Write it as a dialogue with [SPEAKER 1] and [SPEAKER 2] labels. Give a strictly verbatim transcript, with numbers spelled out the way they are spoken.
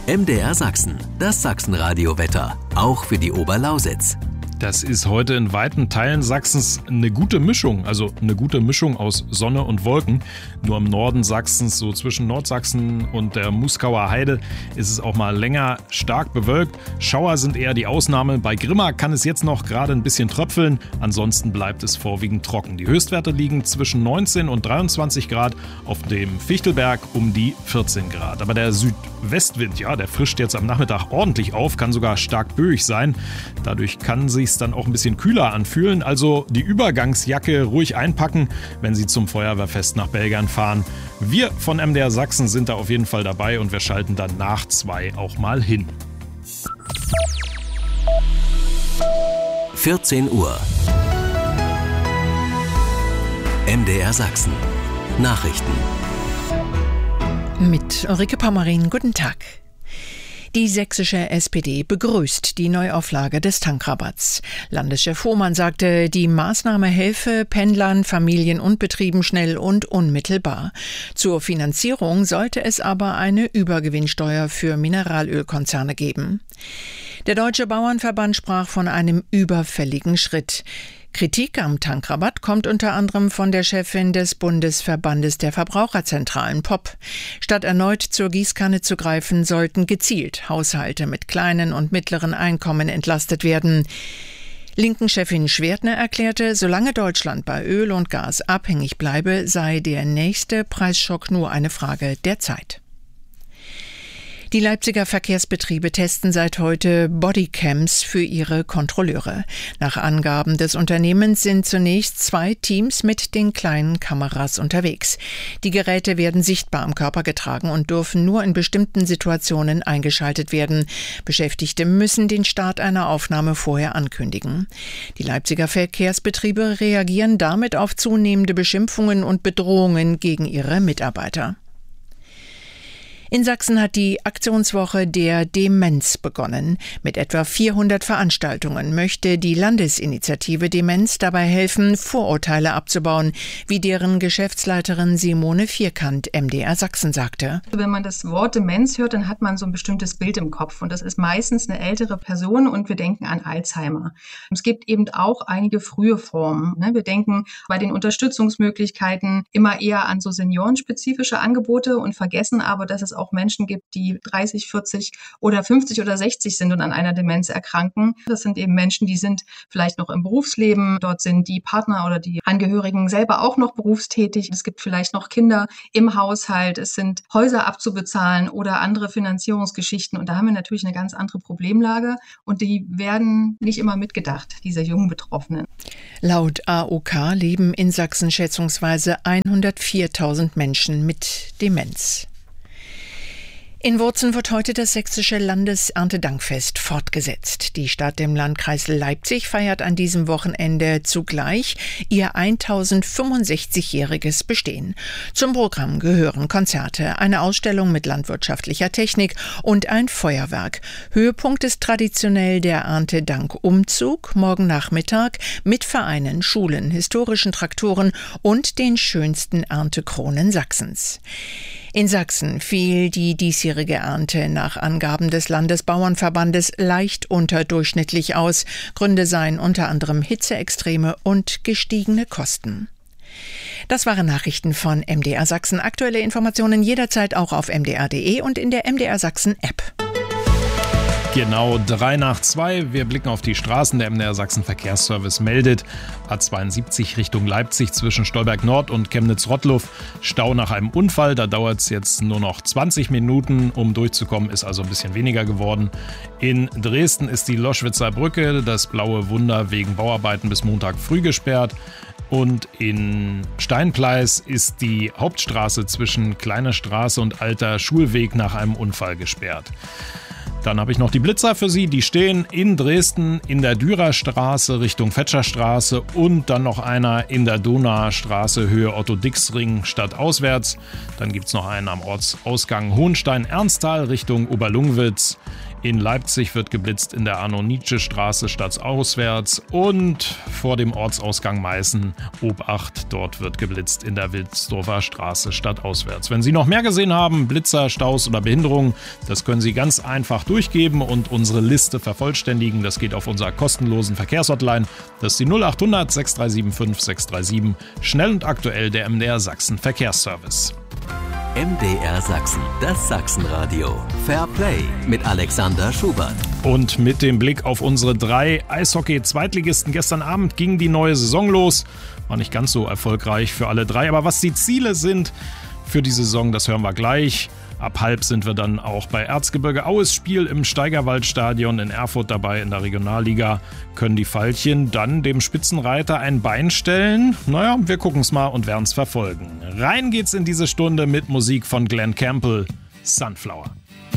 [SPEAKER 1] M D R Sachsen, das Sachsenradio-Wetter, auch für die Oberlausitz.
[SPEAKER 2] Das ist heute in weiten Teilen Sachsens eine gute Mischung, also eine gute Mischung aus Sonne und Wolken. Nur im Norden Sachsens, so zwischen Nordsachsen und der Muskauer Heide, ist es auch mal länger stark bewölkt. Schauer sind eher die Ausnahme. Bei Grimma kann es jetzt noch gerade ein bisschen tröpfeln, ansonsten bleibt es vorwiegend trocken. Die Höchstwerte liegen zwischen neunzehn und dreiundzwanzig Grad, auf dem Fichtelberg um die vierzehn Grad. Aber der Südwestwind, ja, der frischt jetzt am Nachmittag ordentlich auf, kann sogar stark böig sein. Dadurch kann sich dann auch ein bisschen kühler anfühlen, also die Übergangsjacke ruhig einpacken, wenn Sie zum Feuerwehrfest nach Belgern fahren. Wir von M D R Sachsen sind da auf jeden Fall dabei und wir schalten dann nach zwei auch mal hin.
[SPEAKER 1] vierzehn Uhr. M D R Sachsen. Nachrichten.
[SPEAKER 3] Mit Ulrike Pommerin, guten Tag. Die sächsische S P D begrüßt die Neuauflage des Tankrabatts. Landeschef Hohmann sagte, die Maßnahme helfe Pendlern, Familien und Betrieben schnell und unmittelbar. Zur Finanzierung sollte es aber eine Übergewinnsteuer für Mineralölkonzerne geben. Der Deutsche Bauernverband sprach von einem überfälligen Schritt. Kritik am Tankrabatt kommt unter anderem von der Chefin des Bundesverbandes der Verbraucherzentralen P O P. Statt erneut zur Gießkanne zu greifen, sollten gezielt Haushalte mit kleinen und mittleren Einkommen entlastet werden. Linken-Chefin Schwertner erklärte, solange Deutschland bei Öl und Gas abhängig bleibe, sei der nächste Preisschock nur eine Frage der Zeit. Die Leipziger Verkehrsbetriebe testen seit heute Bodycams für ihre Kontrolleure. Nach Angaben des Unternehmens sind zunächst zwei Teams mit den kleinen Kameras unterwegs. Die Geräte werden sichtbar am Körper getragen und dürfen nur in bestimmten Situationen eingeschaltet werden. Beschäftigte müssen den Start einer Aufnahme vorher ankündigen. Die Leipziger Verkehrsbetriebe reagieren damit auf zunehmende Beschimpfungen und Bedrohungen gegen ihre Mitarbeiter. In Sachsen hat die Aktionswoche der Demenz begonnen. Mit etwa vierhundert Veranstaltungen möchte die Landesinitiative Demenz dabei helfen, Vorurteile abzubauen, wie deren Geschäftsleiterin Simone Vierkant M D R Sachsen sagte.
[SPEAKER 4] Wenn man das Wort Demenz hört, dann hat man so ein bestimmtes Bild im Kopf und das ist meistens eine ältere Person und wir denken an Alzheimer. Es gibt eben auch einige frühe Formen. Wir denken bei den Unterstützungsmöglichkeiten immer eher an so seniorenspezifische Angebote und vergessen aber, dass es auch Menschen gibt, die dreißig, vierzig oder fünfzig oder sechzig sind und an einer Demenz erkranken. Das sind eben Menschen, die sind vielleicht noch im Berufsleben. Dort sind die Partner oder die Angehörigen selber auch noch berufstätig. Es gibt vielleicht noch Kinder im Haushalt. Es sind Häuser abzubezahlen oder andere Finanzierungsgeschichten. Und da haben wir natürlich eine ganz andere Problemlage. Und die werden nicht immer mitgedacht, diese jungen Betroffenen.
[SPEAKER 3] Laut A O K leben in Sachsen schätzungsweise hundertviertausend Menschen mit Demenz. In Wurzen wird heute das sächsische Landeserntedankfest fortgesetzt. Die Stadt im Landkreis Leipzig feiert an diesem Wochenende zugleich ihr tausendfünfundsechzigjähriges Bestehen. Zum Programm gehören Konzerte, eine Ausstellung mit landwirtschaftlicher Technik und ein Feuerwerk. Höhepunkt ist traditionell der Erntedank-Umzug, morgen Nachmittag mit Vereinen, Schulen, historischen Traktoren und den schönsten Erntekronen Sachsens. In Sachsen fiel die diesjährige Ernte nach Angaben des Landesbauernverbandes leicht unterdurchschnittlich aus. Gründe seien unter anderem Hitzeextreme und gestiegene Kosten. Das waren Nachrichten von M D R Sachsen. Aktuelle Informationen jederzeit auch auf m d r punkt d e und in der M D R Sachsen App.
[SPEAKER 2] Genau drei nach zwei. Wir blicken auf die Straßen. Der M D R Sachsen Verkehrsservice meldet A zweiundsiebzig Richtung Leipzig zwischen Stolberg Nord und Chemnitz-Rottluff. Stau nach einem Unfall. Da dauert es jetzt nur noch zwanzig Minuten, um durchzukommen. Ist also ein bisschen weniger geworden. In Dresden ist die Loschwitzer Brücke, das Blaue Wunder, wegen Bauarbeiten bis Montag früh gesperrt. Und in Steinpleis ist die Hauptstraße zwischen Kleiner Straße und Alter Schulweg nach einem Unfall gesperrt. Dann habe ich noch die Blitzer für Sie, die stehen in Dresden in der Dürerstraße Richtung Fetscherstraße und dann noch einer in der Donaustraße Höhe Otto-Dix-Ring stadtauswärts. Dann gibt es noch einen am Ortsausgang Hohenstein-Ernsthal Richtung Oberlungwitz. In Leipzig wird geblitzt in der Arno-Nietzsche-Straße stadtauswärts und vor dem Ortsausgang Meißen Obacht. Dort wird geblitzt in der Wilsdorfer Straße stadtauswärts. Wenn Sie noch mehr gesehen haben, Blitzer, Staus oder Behinderungen, das können Sie ganz einfach durchgeben und unsere Liste vervollständigen. Das geht auf unserer kostenlosen Verkehrshotline. Das ist die null acht hundert sechs drei sieben fünf sechs drei sieben. Schnell und aktuell der M D R Sachsen Verkehrsservice.
[SPEAKER 1] M D R Sachsen, das Sachsenradio. Fair Play mit Alexander Schubert.
[SPEAKER 2] Und mit dem Blick auf unsere drei Eishockey-Zweitligisten. Gestern Abend ging die neue Saison los. War nicht ganz so erfolgreich für alle drei. Aber was die Ziele sind für die Saison, das hören wir gleich. Ab halb sind wir dann auch bei Erzgebirge Aues Spiel im Steigerwaldstadion in Erfurt dabei in der Regionalliga. Können die Veilchen dann dem Spitzenreiter ein Bein stellen? Naja, wir gucken's mal und werden's verfolgen. Rein geht's in diese Stunde mit Musik von Glenn Campbell, Sunflower.